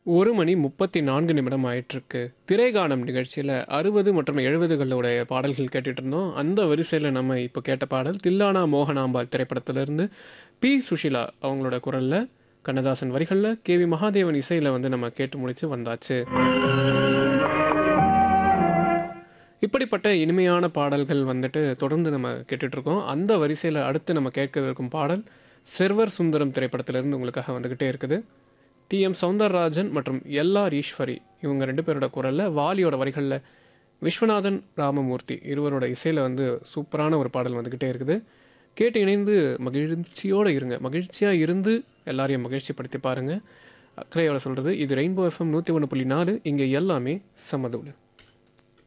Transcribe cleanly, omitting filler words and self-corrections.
1:34 ஆயிட்டிருக்கு. திரைகானம் நிகழ்ச்சியில 60 மற்றும் 70களுடைய பாடல்கள் கேட்டுட்டு இருந்தோம். அந்த வரிசையில நம்ம இப்போ கேட்ட பாடல் தில்லானா மோகனாம்பாள் திரைப்படத்திலிருந்து பி. சுஷீலா அவங்களோட குரல்ல, கண்ணதாசன் வரிகள்ல, கே.வி. மகாதேவன் இசையில வந்து நம்ம கேட்டு முடிச்சு வந்தாச்சு. இப்படிப்பட்ட இனிமையான பாடல்கள் வந்துட்டு தொடர்ந்து நம்ம கேட்டுட்டு இருக்கோம். அந்த வரிசையில அடுத்து நம்ம கேட்கவிருக்கும் பாடல் செர்வர் சுந்தரம் திரைப்படத்திலிருந்து உங்களுக்காக வந்துகிட்டே இருக்குது. டி.எம். சௌந்தரராஜன் மற்றும் எல்.ஆர். ஈஸ்வரி இவங்க 2 பேரோட குரல்ல, வாலியோட வரிகளில் விஸ்வநாதன் ராமமூர்த்தி இருவரோட இசையில் வந்து சூப்பரான ஒரு பாடல் வந்துக்கிட்டே இருக்குது. கேட்டு இணைந்து மகிழ்ச்சியோடு இருங்க. மகிழ்ச்சியாக இருந்து எல்லாரையும் மகிழ்ச்சிப்படுத்தி பாருங்கள். அக்கறையோட சொல்கிறது இது ரெயின்போ எஃப்எம் 101.4. இங்கே எல்லாமே சமதூள்.